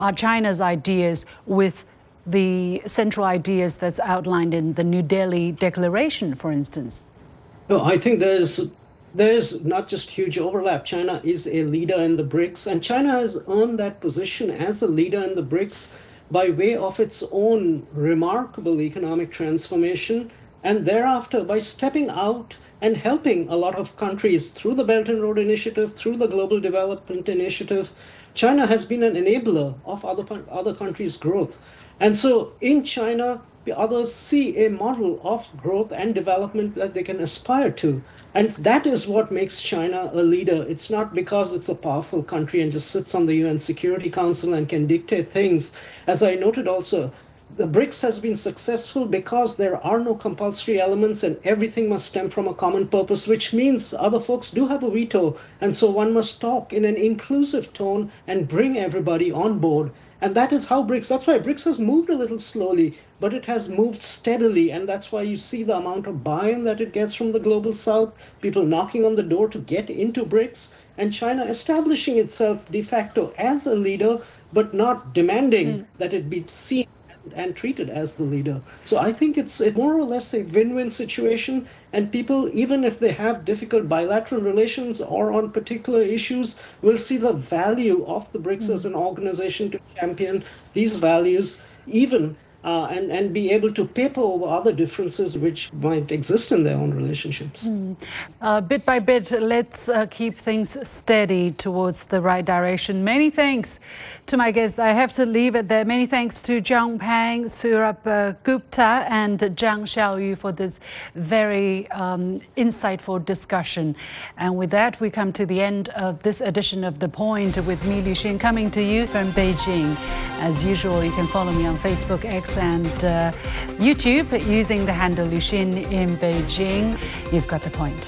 are China's ideas with the central ideas that's outlined in the New Delhi Declaration, for instance? No, I think there's not just huge overlap. China is a leader in the BRICS, and China has earned that position as a leader in the BRICS by way of its own remarkable economic transformation, and thereafter by stepping out and helping a lot of countries through the Belt and Road Initiative, through the Global Development Initiative. China has been an enabler of other countries' growth. And so in China, the others see a model of growth and development that they can aspire to. And that is what makes China a leader. It's not because it's a powerful country and just sits on the UN Security Council and can dictate things. As I noted also, the BRICS has been successful because there are no compulsory elements and everything must stem from a common purpose, which means other folks do have a veto. And so one must talk in an inclusive tone and bring everybody on board. And that is how that's why BRICS has moved a little slowly, but it has moved steadily. And that's why you see the amount of buy-in that it gets from the global south, people knocking on the door to get into BRICS, and China establishing itself de facto as a leader, but not demanding that it be seen and treated as the leader. So I think it's more or less a win-win situation, and people, even if they have difficult bilateral relations or on particular issues, will see the value of the BRICS as an organization to champion these values, even and be able to paper over other differences which might exist in their own relationships. Bit by bit, let's keep things steady towards the right direction. Many thanks to my guests. I have to leave it there. Many thanks to Zhang Peng, Saurabh Gupta and Zhang Xiaoyu for this very insightful discussion. And with that, we come to the end of this edition of The Point with me, Liu Xin, coming to you from Beijing. As usual, you can follow me on Facebook, X and YouTube using the handle Liu Xin in Beijing. You've got the point.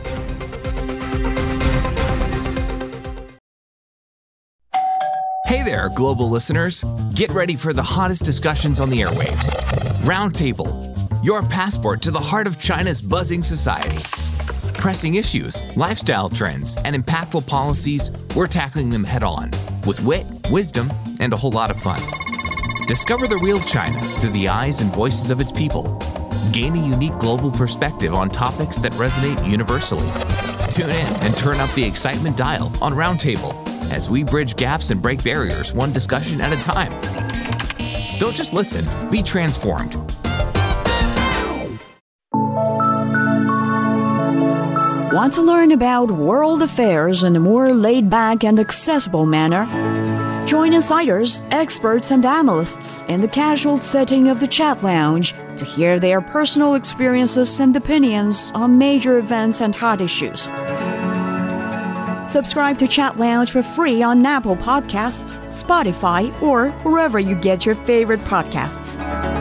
Hey there, global listeners. Get ready for the hottest discussions on the airwaves. Roundtable, your passport to the heart of China's buzzing society. Pressing issues, lifestyle trends, and impactful policies, we're tackling them head on with wit, wisdom, and a whole lot of fun. Discover the real China through the eyes and voices of its people. Gain a unique global perspective on topics that resonate universally. Tune in and turn up the excitement dial on Roundtable as we bridge gaps and break barriers one discussion at a time. Don't just listen, be transformed. Want to learn about world affairs in a more laid-back and accessible manner? Join insiders, experts, and analysts in the casual setting of the Chat Lounge to hear their personal experiences and opinions on major events and hot issues. Subscribe to Chat Lounge for free on Apple Podcasts, Spotify, or wherever you get your favorite podcasts.